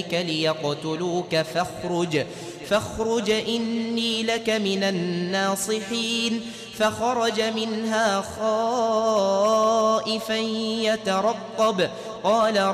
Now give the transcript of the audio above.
ليقتلوك فاخرج إني لك من الناصحين. فخرج منها خائفا يترقب قال